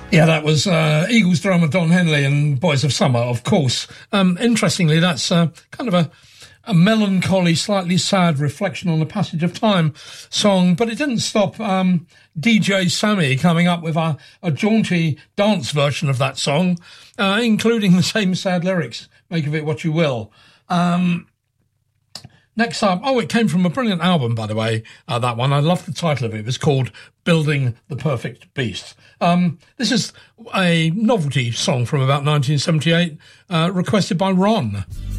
Yeah, that was Eagles drummer Don Henley and Boys of Summer, of course. Interestingly, that's kind of a melancholy, slightly sad reflection on the passage of time song, but it didn't stop DJ Sammy coming up with a jaunty dance version of that song, including the same sad lyrics, make of it what you will. Next up, it came from a brilliant album, by the way, that one. I love the title of it. It was called Building the Perfect Beast. This is a novelty song from about 1978, requested by Ron.